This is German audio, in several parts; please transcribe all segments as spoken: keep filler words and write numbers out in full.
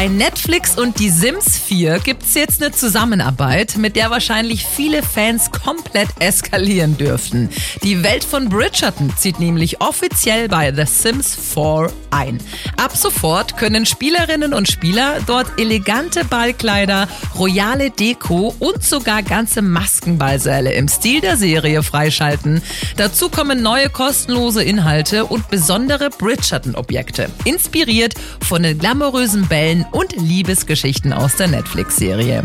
Bei Netflix und die Sims vier gibt's jetzt eine Zusammenarbeit, mit der wahrscheinlich viele Fans komplett eskalieren dürften. Die Welt von Bridgerton zieht nämlich offiziell bei The Sims vier ein. Ab sofort können Spielerinnen und Spieler dort elegante Ballkleider, royale Deko und sogar ganze Maskenballsäle im Stil der Serie freischalten. Dazu kommen neue kostenlose Inhalte und besondere Bridgerton-Objekte, inspiriert von den glamourösen Bällen und Liebesgeschichten aus der Netflix-Serie.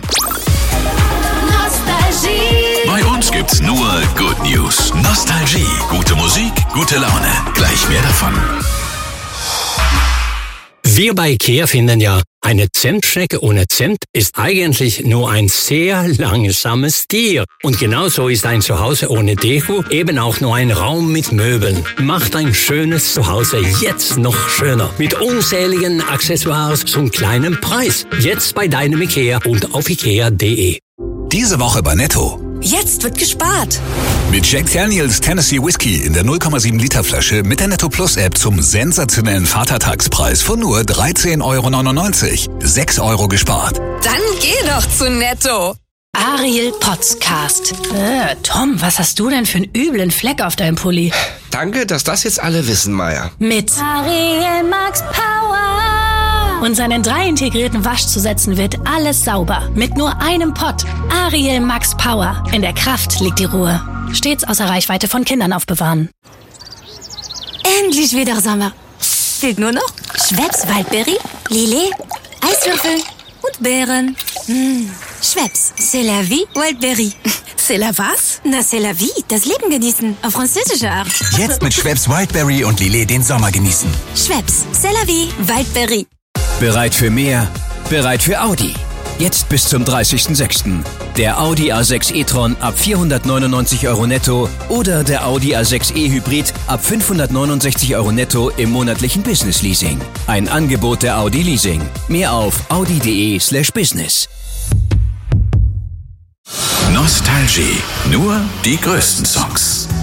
Nostalgie. Bei uns gibt's nur Good News. Nostalgie, gute Musik, gute Laune. Gleich mehr davon. Wir bei IKEA finden ja, eine Zentstrecke ohne Cent ist eigentlich nur ein sehr langsames Tier. Und genauso ist ein Zuhause ohne Deko eben auch nur ein Raum mit Möbeln. Macht ein schönes Zuhause jetzt noch schöner. Mit unzähligen Accessoires zum kleinen Preis. Jetzt bei deinem IKEA und auf ikea punkt de. Diese Woche bei Netto. Jetzt wird gespart. Mit Jack Daniels Tennessee Whiskey in der null Komma sieben Liter Flasche mit der Netto Plus App zum sensationellen Vatertagspreis von nur dreizehn Euro neunundneunzig. sechs Euro gespart. Dann geh doch zu Netto. Ariel Podcast. Äh, Tom, was hast du denn für einen üblen Fleck auf deinem Pulli? Danke, dass das jetzt alle wissen, Maya. Mit Ariel Max Power. Und seinen drei integrierten Waschzusätzen wird alles sauber. Mit nur einem Pott. Ariel Max Power. In der Kraft liegt die Ruhe. Stets außer Reichweite von Kindern aufbewahren. Endlich wieder Sommer. Fehlt nur noch Schweppes Waldbeere, Lillet, Eiswürfel und Beeren. Mmh. Schweppes, c'est la vie, Wildberry. C'est la was? Na, c'est la vie, das Leben genießen, auf französische Art. Jetzt mit Schweppes Wildberry und Lillet den Sommer genießen. Schweppes, c'est la vie, Wildberry. Bereit für mehr? Bereit für Audi. Jetzt bis zum dreißigsten sechsten Der Audi A sechs e-tron ab vierhundertneunundneunzig Euro netto oder der Audi A sechs e Hybrid ab fünfhundertneunundsechzig Euro netto im monatlichen Business Leasing. Ein Angebot der Audi Leasing. Mehr auf audi punkt de slash business. Nostalgie. Nur die größten Songs.